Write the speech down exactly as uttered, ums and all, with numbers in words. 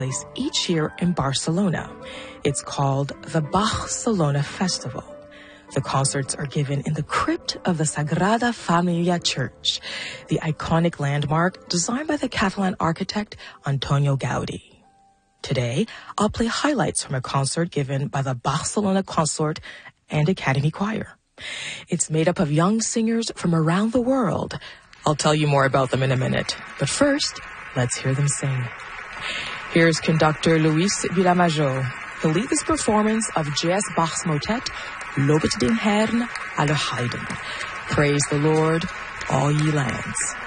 place each year in Barcelona. It's called the Barcelona Festival. The concerts are given in the crypt of the Sagrada Familia Church, the iconic landmark designed by the Catalan architect Antonio Gaudi. Today, I'll play highlights from a concert given by the Barcelona Consort and Academy Choir. It's made up of young singers from around the world. I'll tell you more about them in a minute. But first, let's hear them sing. Here's conductor Luis Vilamajor. He'll lead this performance of J S Bach's motet, Lobet den Herrn, alle Heiden. Praise the Lord, all ye lands.